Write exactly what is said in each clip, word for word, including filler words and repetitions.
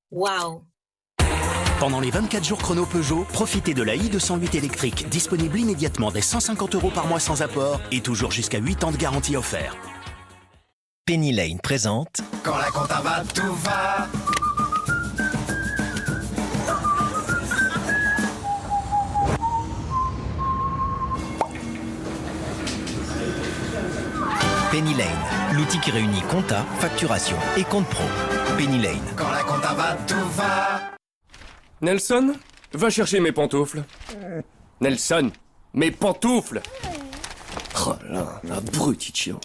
Waouh! Pendant les vingt-quatre jours chrono Peugeot, profitez de la i deux cent huit électrique, disponible immédiatement dès cent cinquante euros par mois sans apport et toujours jusqu'à huit ans de garantie offerte. Penny Lane présente Quand la compta va, tout va. Penny Lane, l'outil qui réunit compta, facturation et compte pro. Penny Lane. Quand la compta va, tout va. Nelson, va chercher mes pantoufles. Nelson, mes pantoufles. Oh là, abruti de chien.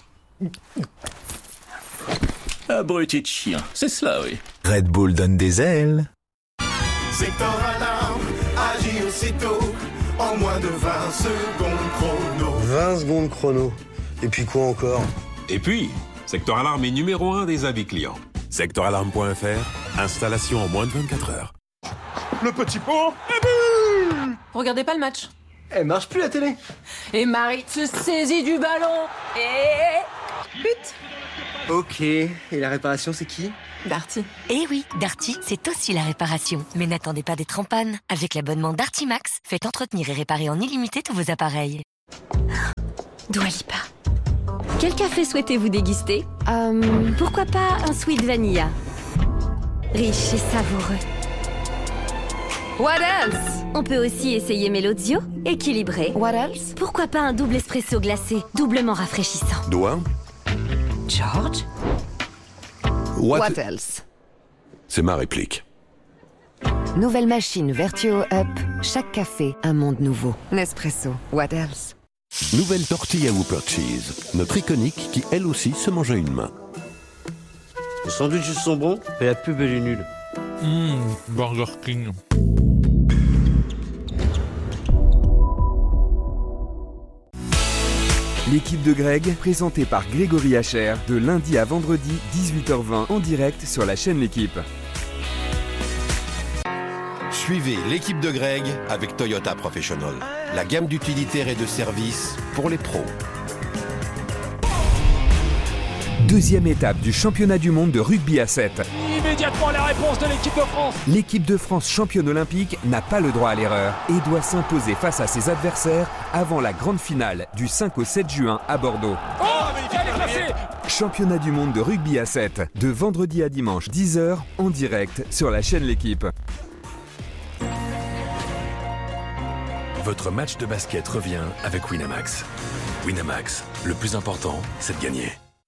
Abruti de chien, c'est cela, oui. Red Bull donne des ailes. Secteur alarme, agit aussitôt. En moins de vingt secondes chrono. vingt secondes chrono. Et puis quoi encore? Et puis, Secteur Alarme est numéro un des avis clients. secteur alarme point f r, installation en moins de vingt-quatre heures. Le petit pot. Regardez pas le match. Elle marche plus la télé. Et Marie se saisit du ballon. Et... but. Ok, et la réparation c'est qui? Darty. Eh oui, Darty, c'est aussi la réparation. Mais n'attendez pas d'être en panne. Avec l'abonnement Darty Max, faites entretenir et réparer en illimité tous vos appareils. Dua Lipa. Quel café souhaitez-vous déguster? euh, Pourquoi pas un sweet vanilla? Riche et savoureux. What else? On peut aussi essayer Melozio, équilibré. What else? Pourquoi pas un double espresso glacé, doublement rafraîchissant. Doigt. George? What, What else? C'est ma réplique. Nouvelle machine Vertuo Up. Chaque café, un monde nouveau. Nespresso. What else? Nouvelle tortilla Whopper Cheese. Notre iconique qui, elle aussi, se mange à une main. Les sandwichs sont bons, et la pub elle est nulle. Mmh, Burger King. L'équipe de Greg, présentée par Grégory Hacher, de lundi à vendredi, dix-huit heures vingt, en direct sur la chaîne L'équipe. Suivez l'équipe de Greg avec Toyota Professional. La gamme d'utilitaires et de services pour les pros. Deuxième étape du championnat du monde de rugby à sept. Immédiatement la réponse de l'équipe de France. L'équipe de France championne olympique n'a pas le droit à l'erreur et doit s'imposer face à ses adversaires avant la grande finale du cinq au sept juin à Bordeaux. Oh, elle est placée. Championnat du monde de rugby à sept, de vendredi à dimanche dix heures, en direct sur la chaîne L'équipe. Votre match de basket revient avec Winamax. Winamax, le plus important, c'est de gagner.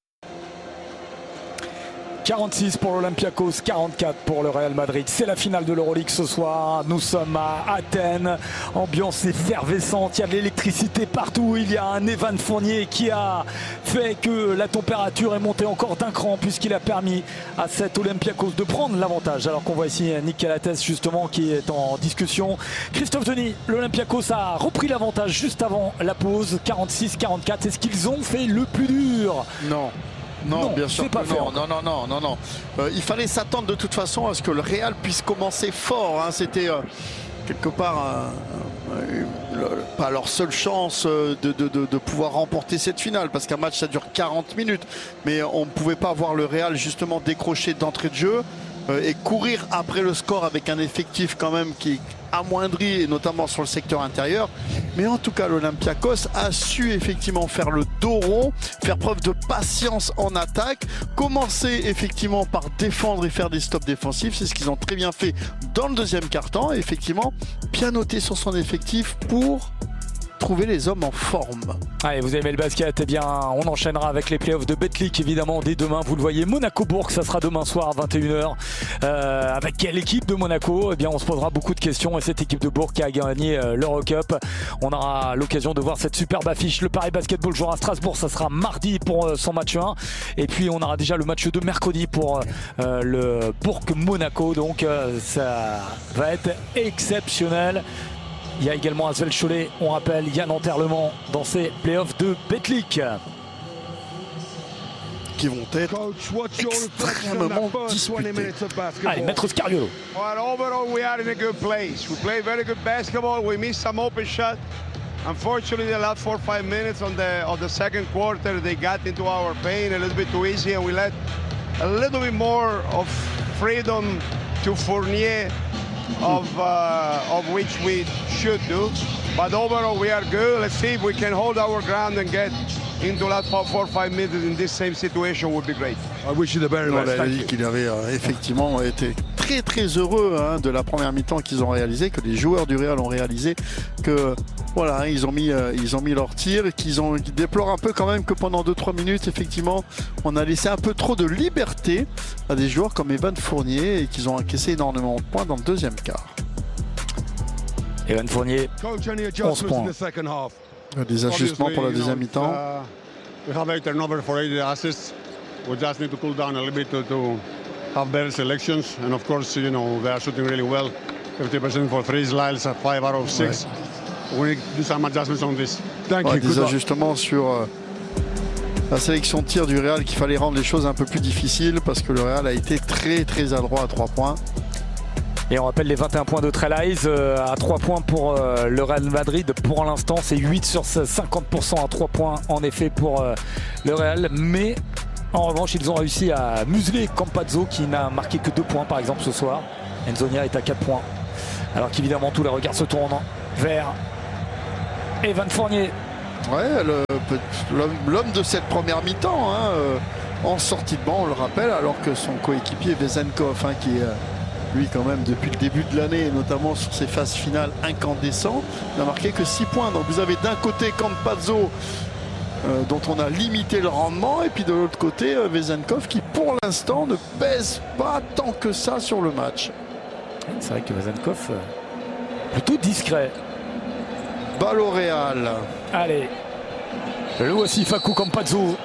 quarante-six pour l'Olympiakos, quarante-quatre pour le Real Madrid. C'est la finale de l'Euroleague ce soir. Nous sommes à Athènes. Ambiance effervescente. Il y a de l'électricité partout. Il y a un Evan Fournier qui a fait que la température est montée encore d'un cran puisqu'il a permis à cet Olympiakos de prendre l'avantage. Alors qu'on voit ici Nick Calates justement qui est en discussion. Christophe Denis, l'Olympiakos a repris l'avantage juste avant la pause. quarante-six quarante-quatre. Est-ce qu'ils ont fait le plus dur? Non. Non, non, bien sûr pas que fait, non, non, non, non, non, non. Euh, il fallait s'attendre de toute façon à ce que le Real puisse commencer fort. Hein. C'était euh, quelque part euh, euh, le, pas leur seule chance de, de, de, de pouvoir remporter cette finale, parce qu'un match ça dure quarante minutes. Mais on ne pouvait pas voir le Real justement décrocher d'entrée de jeu euh, et courir après le score avec un effectif quand même qui est amoindri, et notamment sur le secteur intérieur. Mais en tout cas, l'Olympiakos a su effectivement faire le dos rond, faire preuve de patience en attaque, commencer effectivement par défendre et faire des stops défensifs. C'est ce qu'ils ont très bien fait dans le deuxième quart-temps. Et effectivement, bien noté sur son effectif pour trouver les hommes en forme. Allez, vous aimez le basket? Eh bien, on enchaînera avec les playoffs de Betclic évidemment dès demain. Vous le voyez, Monaco-Bourg, ça sera demain soir à vingt et une heures. Euh, avec quelle équipe de Monaco? Eh bien, on se posera beaucoup de questions. Et cette équipe de Bourg qui a gagné euh, l'Eurocup, on aura l'occasion de voir cette superbe affiche. Le Paris Basketball jouera à Strasbourg, ça sera mardi pour euh, son match un. Et puis, on aura déjà le match de mercredi pour euh, le Bourg-Monaco. Donc, euh, ça va être exceptionnel. Il y a également Asvel Cholet, on rappelle Yann Enterlement dans ces playoffs de Betclic. Qui vont être extrêmement disputés. Allez, Maître Scariolo. Well, overall, we are in a good place. We play very good basketball. We missed some open shot. Unfortunately, the last four or five minutes on the of the second quarter, they got into our paint a little bit too easy, and we let a little bit more of freedom to Fournier of, uh, of which we should do. But overall, we are good. Let's see if we can hold our ground and get into that four or five minutes in this same situation would be great. I wish you the very best. Il a dit qu'il avait euh, effectivement été très très heureux hein, de la première mi-temps qu'ils ont réalisé, que les joueurs du Real ont réalisé, que voilà, ils ont mis, euh, ils ont mis leur tir et qu'ils ont, qu'ils déplorent un peu quand même que pendant deux trois minutes, effectivement, on a laissé un peu trop de liberté à des joueurs comme Evan Fournier et qu'ils ont encaissé énormément de points dans le deuxième quart. Evan Fournier, onze points. Des ajustements pour la deuxième mi-temps. We have a turnover for eight assists. We just need to cool down a little bit to, to have better selections. And of course, you know, they are shooting really well. fifty percent for three slides, five out of six. Ouais. We need to do some adjustments on this. Thank ouais, you. Des Good ajustements luck. sur euh, la sélection de tir du Real, qu'il fallait rendre les choses un peu plus difficiles parce que le Real a été très très adroit à trois points. Et on rappelle les vingt et un points de Trey Lyles euh, à trois points pour euh, le Real Madrid. Pour l'instant, c'est huit sur cinquante pour cent à trois points en effet pour euh, le Real. Mais en revanche, ils ont réussi à museler Campazzo qui n'a marqué que deux points par exemple ce soir. Enzonia est à quatre points. Alors qu'évidemment, tous les regards se tournent vers Evan Fournier. Ouais, l'homme de cette première mi-temps, hein, euh, en sortie de banc, on le rappelle, alors que son coéquipier Vezenkov, hein, qui est... Euh, lui quand même depuis le début de l'année et notamment sur ses phases finales incandescent, n'a marqué que six points. Donc vous avez d'un côté Campazzo euh, dont on a limité le rendement et puis de l'autre côté euh, Vezenkov qui pour l'instant ne pèse pas tant que ça sur le match. C'est vrai que Vezenkov euh, plutôt discret. Balle au Real. Allez, le voici Facu Campazzo.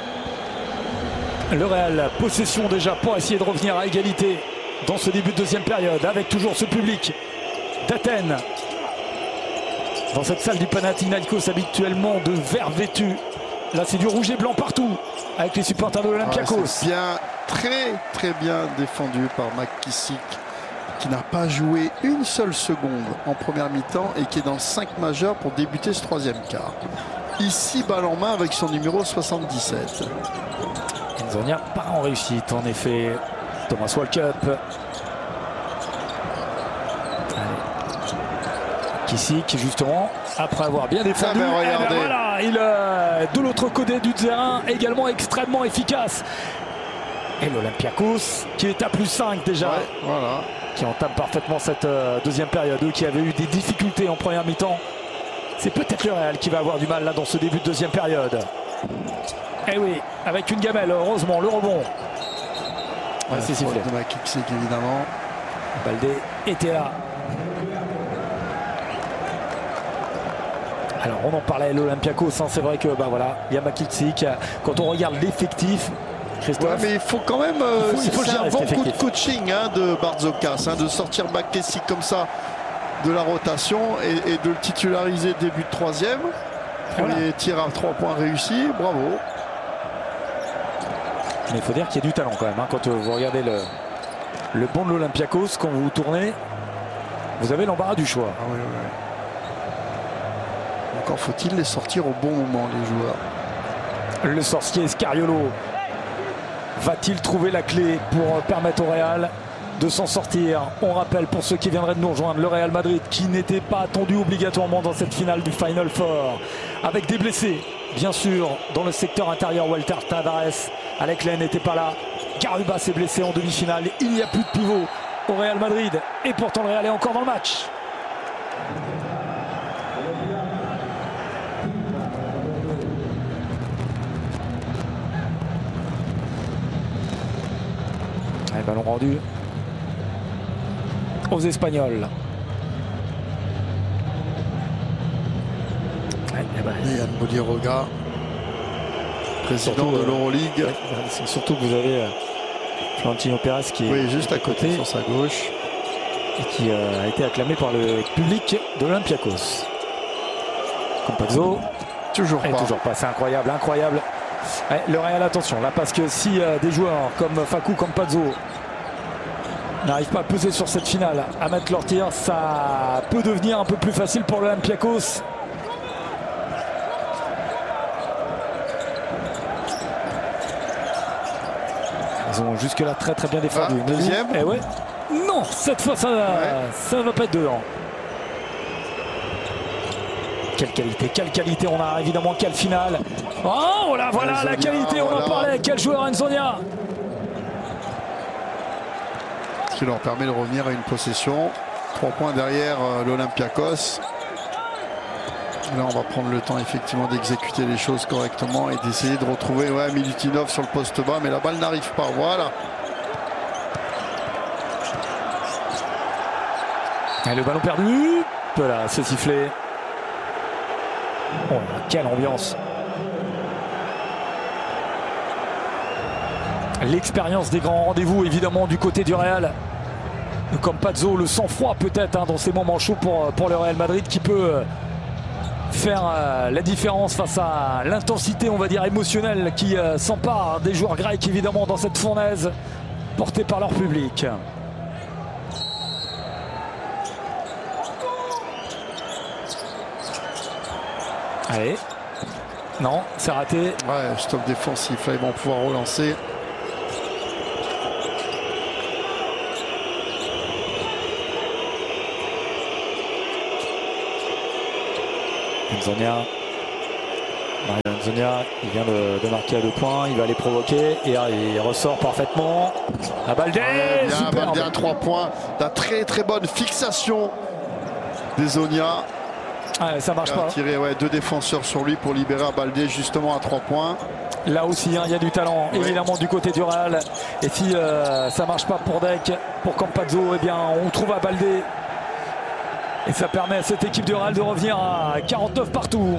Le Real, possession déjà pour essayer de revenir à égalité dans ce début de deuxième période, avec toujours ce public d'Athènes dans cette salle du Panathinaikos habituellement de vert vêtu. Là c'est du rouge et blanc partout avec les supporters de l'Olympiakos. Ah, c'est bien, très très bien défendu par McKissick qui n'a pas joué une seule seconde en première mi-temps et qui est dans le cinq majeur pour débuter ce troisième quart. Ici balle en main avec son numéro soixante-dix-sept. Enzonia part en réussite en effet. Thomas Walkup. Kissick justement après avoir bien défendu. Ah ben regardez. Ben voilà, il euh, de l'autre côté du terrain également extrêmement efficace. Et l'Olympiakos qui est à plus cinq déjà. Ouais, voilà. Qui entame parfaitement cette euh, deuxième période. Eux qui avaient eu des difficultés en première mi-temps. C'est peut-être le Real qui va avoir du mal là dans ce début de deuxième période. Et oui, avec une gamelle, heureusement, le rebond. Ouais, c'est sifflé. De McKissick évidemment. Baldé était là. Alors on en parlait à l'Olympiakos, hein, c'est vrai que bah voilà, il y a McKissick. Quand on regarde l'effectif, Christophe. Ouais, mais il faut quand même. Euh, c'est un bon coup de effectif. coaching hein, de Barzokas, hein, de sortir McKissick comme ça de la rotation et, et de le titulariser début de troisième. Premier voilà. Tir à trois points réussi, bravo. Mais il faut dire qu'il y a du talent quand même. Hein. Quand vous regardez le, le banc de l'Olympiakos, quand vous tournez, vous avez l'embarras du choix. Ah oui, oui. Encore faut-il les sortir au bon moment, les joueurs. Le sorcier Scariolo va-t-il trouver la clé pour permettre au Real de s'en sortir? On rappelle pour ceux qui viendraient de nous rejoindre, le Real Madrid qui n'était pas attendu obligatoirement dans cette finale du Final Four, avec des blessés. Bien sûr, dans le secteur intérieur, Walter Tavares, Alec Len n'était pas là. Garuba s'est blessé en demi-finale. Il n'y a plus de pivot au Real Madrid. Et pourtant, le Real est encore dans le match. Allez, ballon rendu aux Espagnols. Yann Bodiroga, président surtout, de l'Euroleague. Euh, c'est surtout que vous avez euh, Florentino Pérez qui est oui, juste à côté, côté sur sa gauche. Et qui euh, a été acclamé par le public de l'Olympiakos. Campazzo. Toujours pas. Toujours pas, c'est incroyable, incroyable. Ouais, le Real, attention là, parce que si euh, des joueurs comme Facu Campazzo n'arrivent pas à peser sur cette finale, à mettre leur tir, ça peut devenir un peu plus facile pour l'Olympiakos. Ils ont jusque-là très très bien défendu. Ah, deuxième. Et ouais. Non, cette fois ça, ouais. ça ne va pas être dedans. Quelle qualité, quelle qualité, on a évidemment quelle finale. Oh voilà, voilà Enzonia, la qualité, on voilà. en parlait. Quel joueur Enzonia. Ce qui leur permet de revenir à une possession. Trois points derrière euh, l'Olympiakos. Là, on va prendre le temps effectivement d'exécuter les choses correctement et d'essayer de retrouver ouais, Milutinov sur le poste bas, mais la balle n'arrive pas. Voilà. Et le ballon perdu. Voilà, c'est sifflé. Oh, quelle ambiance. L'expérience des grands rendez-vous, évidemment, du côté du Real. Comme Pazzo, le sang-froid peut-être hein, dans ces moments chauds pour, pour le Real Madrid qui peut faire euh, la différence face à l'intensité, on va dire, émotionnelle qui euh, s'empare des joueurs grecs, évidemment, dans cette fournaise portée par leur public. Allez. Non, c'est raté. Ouais, stop défensif. Là, ils vont pouvoir relancer. Enzonia. Enzonia, il vient de, de marquer à deux points. Il va les provoquer et il ressort parfaitement. À Baldé. Ouais, bien, Baldé à trois points. La très très bonne fixation des Zonia. Ah, ça marche pas. Tiré ouais, deux défenseurs sur lui pour libérer Baldé justement à trois points. Là aussi, il hein, y a du talent oui. évidemment du côté du Real. Et si euh, ça marche pas pour Deck, pour Campazzo, eh bien on trouve Baldé. Et ça permet à cette équipe du Real de revenir à quarante-neuf partout.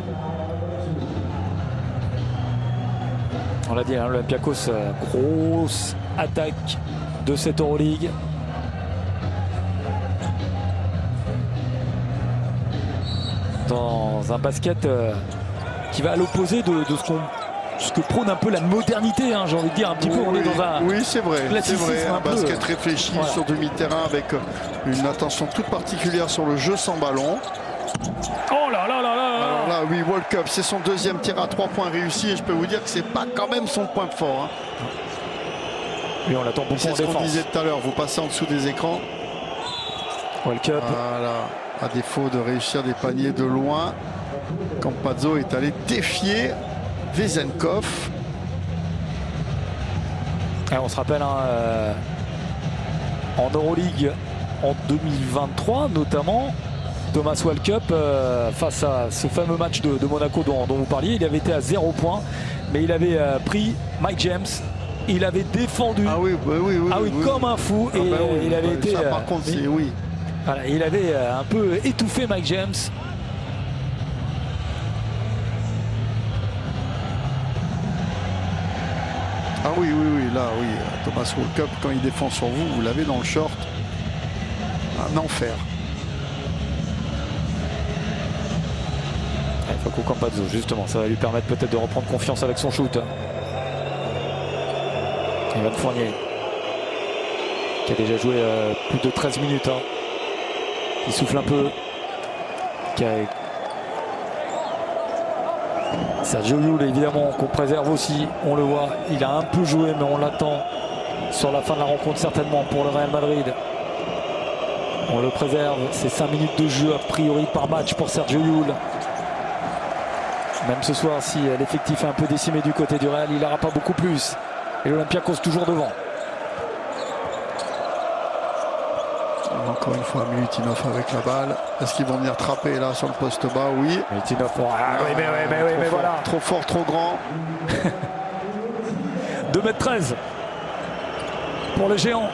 On l'a dit, hein, l'Olympiakos, euh, grosse attaque de cette Euroleague. Dans un basket euh, qui va à l'opposé de, de ce, qu'on, ce que prône un peu la modernité, hein, j'ai envie de dire un petit oui, peu. On est dans un oui, c'est vrai, c'est vrai. Un, un basket peu, réfléchi voilà. sur demi-terrain avec une attention toute particulière sur le jeu sans ballon. Oh là là là là. Alors là, oui, World Cup, c'est son deuxième tir à trois points réussi et je peux vous dire que c'est pas quand même son point fort. Hein. Oui, on l'attend beaucoup en défense. C'est ce qu'on disait tout à l'heure. Vous passez en dessous des écrans. World Cup. Voilà. À défaut de réussir des paniers de loin, Campazzo est allé défier Vezenkov. Et on se rappelle hein, euh, en Euroleague en deux mille vingt-trois notamment, Thomas World Cup euh, face à ce fameux match de, de Monaco dont, dont vous parliez, il avait été à zéro point, mais il avait euh, pris Mike James. Il avait défendu ah oui, oui, oui, oui, ah oui, oui comme oui. un fou ah et bah oui, il avait oui, été ça, par euh, contre c'est oui. Voilà, il avait un peu étouffé Mike James. Ah oui, oui, oui, là, oui. Thomas World Cup, quand il défend sur vous, vous l'avez dans le short. Un enfer. Il faut qu'au Campazzo, justement, ça va lui permettre peut-être de reprendre confiance avec son shoot. Evan Fournier, qui a déjà joué euh, plus de treize minutes. Hein. Il souffle un peu. Qui a... Sergio Llull, évidemment, qu'on préserve aussi. On le voit, il a un peu joué, mais on l'attend sur la fin de la rencontre, certainement, pour le Real Madrid. On le préserve. C'est cinq minutes de jeu, a priori, par match pour Sergio Llull. Même ce soir, si l'effectif est un peu décimé du côté du Real, il n'aura pas beaucoup plus. Et l'Olympiakos toujours devant. Encore une fois, Milutinov avec la balle. Est-ce qu'ils vont venir trapper là sur le poste bas? Oui. Milutinov, ah, oui, mais, oui, mais, oui, mais fort, voilà. Trop fort, trop grand. deux mètres treize pour le géant.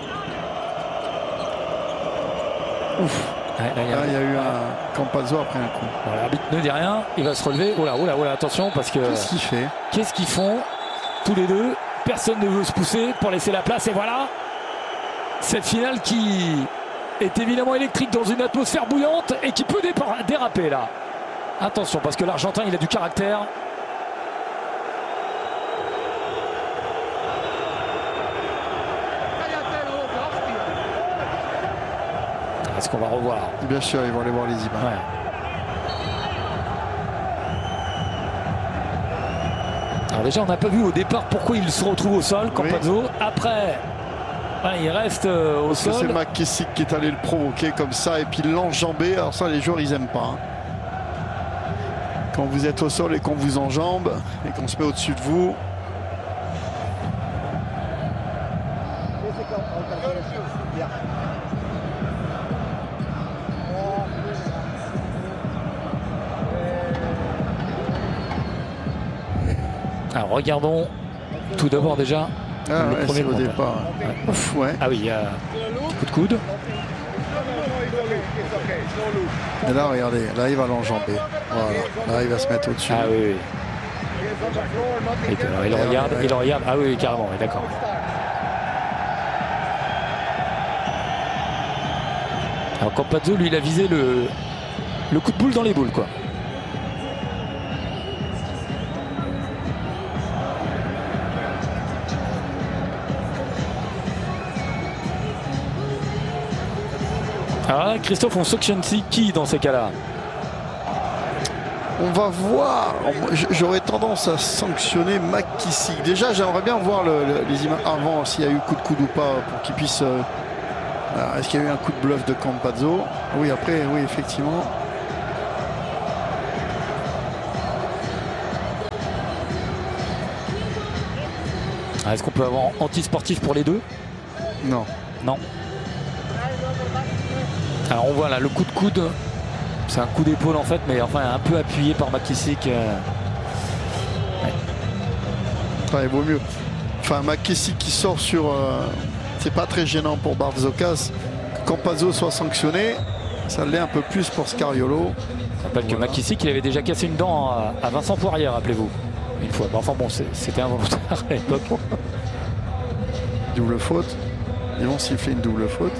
Ouf. Ouais, là, il y a, là, il y a eu un Campazzo après un coup. Voilà, l'arbitre ne dit rien. Il va se relever. Oh là, oh là, oh là, attention parce que. Qu'est-ce qu'il fait? Qu'est-ce qu'ils font tous les deux? Personne ne veut se pousser pour laisser la place. Et voilà cette finale qui est évidemment électrique dans une atmosphère bouillante et qui peut déraper là. Attention parce que l'Argentin il a du caractère. Est-ce qu'on va revoir? Bien sûr, ils vont aller voir les images. Ouais. Alors déjà, on n'a pas vu au départ pourquoi il se retrouve au sol, Campazzo. Oui. Après, Ah, il reste euh, au Parce sol. que c'est McKissick qui est allé le provoquer comme ça et puis l'enjamber. Alors ça, les joueurs, ils aiment pas. Hein. Quand vous êtes au sol et qu'on vous enjambe et qu'on se met au-dessus de vous. Alors regardons tout d'abord déjà ah le ouais, premier au départ. Ouais. Ouf, ouais. Ah oui, il y a coup de coude. Et là, regardez, là, il va l'enjamber. Voilà, là, il va se mettre au-dessus. Ah oui, oui. Et puis, alors, il ouais, regarde, ouais. il regarde. Ah oui, carrément, oui, d'accord. Alors Campazzo, lui, il a visé le, le coup de boule dans les boules, quoi. Alors là, Christophe, on sanctionne qui dans ces cas-là? On va voir. J'aurais tendance à sanctionner McKissick. Déjà, j'aimerais bien voir le, le, les images avant, s'il y a eu coup de coude ou pas, pour qu'il puisse... Euh... Est-ce qu'il y a eu un coup de bluff de Campazzo? Oui, après, oui, effectivement. Est-ce qu'on peut avoir anti-sportif pour les deux? Non. Non. Alors on voit là le coup de coude, c'est un coup d'épaule en fait, mais enfin un peu appuyé par McKissick. Euh... Ouais. Enfin, il vaut mieux. Enfin, McKissick qui sort sur... Euh... C'est pas très gênant pour Barzokas. Que Campazzo soit sanctionné, ça l'est un peu plus pour Scariolo. Je rappelle voilà. que McKissick, il avait déjà cassé une dent à, à Vincent Poirier, rappelez-vous. Une fois. Enfin bon, c'était involontaire à l'époque. Double faute. Ils vont siffler une double faute.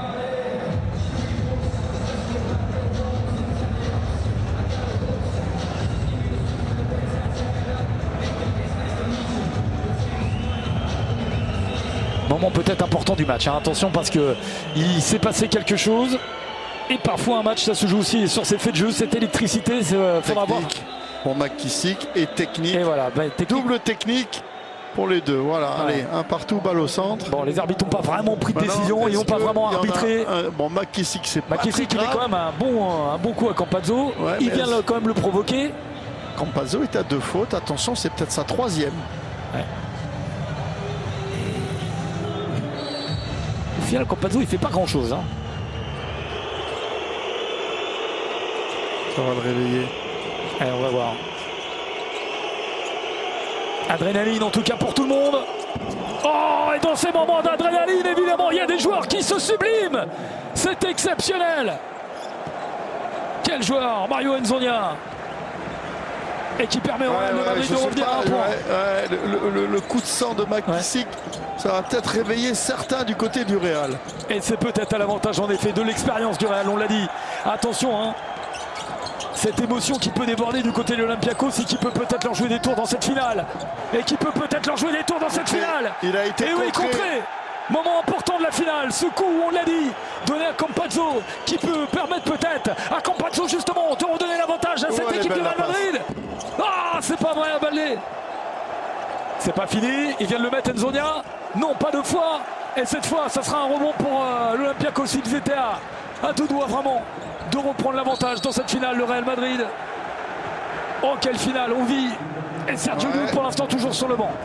Moment peut-être important du match, hein. Attention parce que il s'est passé quelque chose et parfois un match ça se joue aussi sur ces faits de jeu, cette électricité, il euh, faudra voir. Pour McKissick et technique. Et voilà, bah, technique. Double technique pour les deux. Voilà, ouais. Allez, un partout, balle au centre. Bon, les arbitres n'ont pas vraiment pris de bah décision, non, ils n'ont pas vraiment arbitré. Un, bon, McKissick, c'est pas McKissick, il met quand même un bon, un bon coup à Campazzo. Ouais, il vient le, quand même le provoquer. Campazzo est à deux fautes. Attention, c'est peut-être sa troisième. Ouais. Au final, Campazzo, il fait pas grand-chose. Hein. Ça va le réveiller. Allez, on va voir. Adrénaline en tout cas pour tout le monde. Oh, et dans ces moments d'adrénaline, évidemment, il y a des joueurs qui se subliment. C'est exceptionnel. Quel joueur, Mario Hezonja. Et qui permet au ouais, Real de Madrid ouais, de revenir à un point. Ouais, ouais, le, le, le coup de sang de McKissick, ouais. Ça va peut-être réveiller certains du côté du Real. Et c'est peut-être à l'avantage en effet de l'expérience du Real, on l'a dit. Attention, hein. Cette émotion qui peut déborder du côté de l'Olympiakos et qui peut peut-être leur jouer des tours dans cette finale. Et qui peut peut-être leur jouer des tours dans cette finale. Il a été et oui, contré. Moment important de la finale. Ce coup, on l'a dit, donné à Campazzo, qui peut permettre peut-être à Campazzo justement de redonner l'avantage à cette ouais, équipe du Real Madrid. Ah, c'est pas vrai à Baldé. C'est pas fini. Il vient de le mettre Hezonja. Non, pas deux fois. Et cette fois, ça sera un rebond pour euh, l'Olympiakos. Ils étaient à, à tout doigt vraiment de reprendre l'avantage dans cette finale, le Real Madrid. Oh, quelle finale on vit. Et Sergio ouais. Llull pour l'instant toujours sur le banc.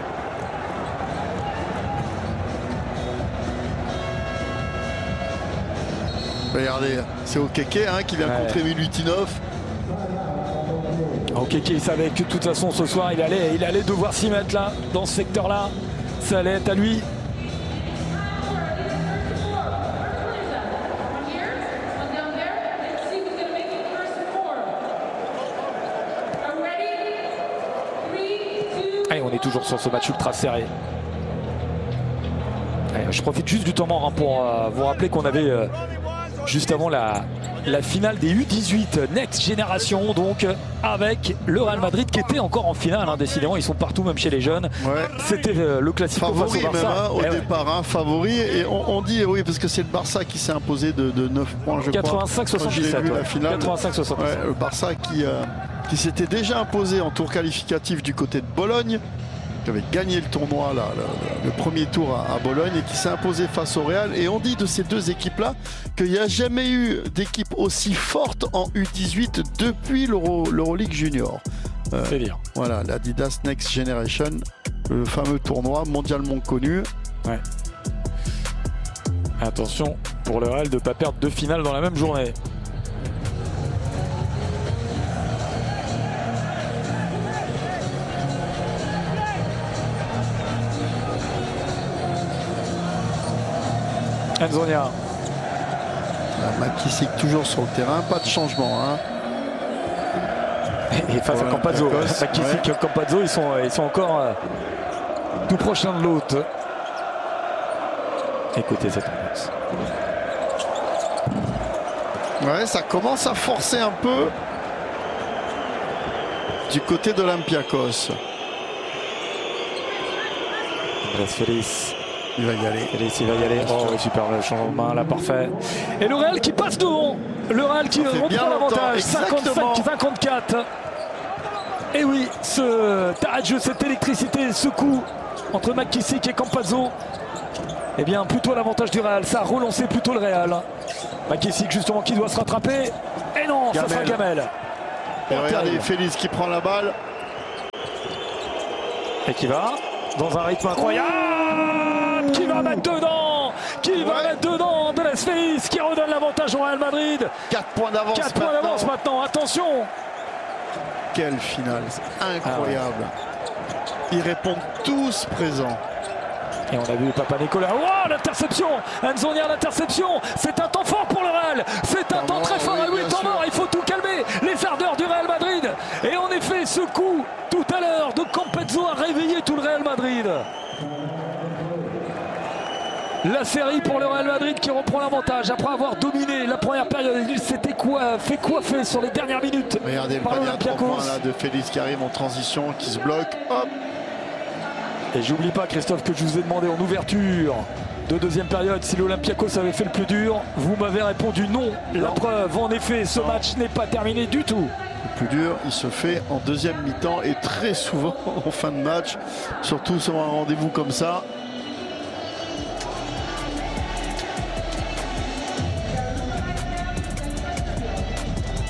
Regardez, c'est Okeke hein, qui vient ouais. contrer Milutinov. Okeke, il savait que de toute façon ce soir il allait, il allait devoir s'y mettre là, dans ce secteur-là. Ça allait être à lui. Allez, on est toujours sur ce match ultra serré. Allez, je profite juste du temps mort hein, pour euh, vous rappeler qu'on avait euh, juste avant la, la finale des U dix-huit Next Generation, donc avec le Real Madrid qui était encore en finale. Hein, décidément, ils sont partout, même chez les jeunes. Ouais. C'était euh, le classique favori face au Barça. Même, hein, au eh départ, ouais. hein, favori. Et on, on dit oui parce que c'est le Barça qui s'est imposé de, de neuf points, je quatre-vingt-cinq soixante-dix-sept, crois. ouais. La finale. quatre-vingt-cinq soixante-dix-sept. Ouais, le Barça qui, euh, qui s'était déjà imposé en tour qualificatif du côté de Bologne. qui avait gagné le tournoi, là, le, le premier tour à, à Bologne et qui s'est imposé face au Real. Et on dit de ces deux équipes-là qu'il n'y a jamais eu d'équipe aussi forte en U dix-huit depuis l'Euro, l'Euroleague Junior. Euh, C'est dire. Voilà, l'Adidas Next Generation, le fameux tournoi mondialement connu. Ouais. Attention pour le Real de ne pas perdre deux finales dans la même journée. Nzonia. McKissick toujours sur le terrain, pas de changement. Hein. Et face voilà, à Campazzo, McKissick et Campazzo, ils sont, ils sont encore euh, tout proches l'un de l'autre. Écoutez cette ambiance. Ouais, ça commence à forcer un peu du côté d'Olympiakos. Andrés Félix. Il va y aller. Félix, il va y aller. Oh, oui, super, le changement de main, là, parfait. Et le Real qui passe devant. Le Real qui reprend l'avantage. cinquante-cinq cinquante-quatre. Et oui, ce taré de jeu, cette électricité, ce coup entre McKissick et Campazzo. Eh bien, plutôt l'avantage du Real. Ça a relancé plutôt le Real. McKissick, justement, qui doit se rattraper. Et non, Gamel. Ça sera Gamel. Et regardez, Félix qui prend la balle. Et qui va dans un rythme incroyable. Qui va mettre dedans Qui va ouais. mettre dedans Andrés Félix qui redonne l'avantage au Real Madrid. quatre points d'avance quatre points d'avance maintenant, attention. Quelle finale, c'est incroyable. Ah ouais. Ils répondent tous présents. Et on a vu Papa Nicolas. Oh, l'interception Nzonia, l'interception. C'est un temps fort pour le Real. C'est un temps très fort. Oui, oui, temps mort. Il faut tout calmer. Les ardeurs du Real Madrid. Et en effet, ce coup tout à l'heure de Campazzo a réveillé tout le Real Madrid. La série pour le Real Madrid qui reprend l'avantage après avoir dominé la première période. Il s'était quoi, fait coiffer sur les dernières minutes. Regardez le panier à trois points là de Félix qui arrive en transition, qui se bloque. Hop. Et j'oublie pas, Christophe, que je vous ai demandé en ouverture de deuxième période si l'Olympiakos avait fait le plus dur. Vous m'avez répondu non. La non. preuve, en effet, ce non. match n'est pas terminé du tout. Le plus dur, il se fait en deuxième mi-temps et très souvent en fin de match, surtout sur un rendez-vous comme ça.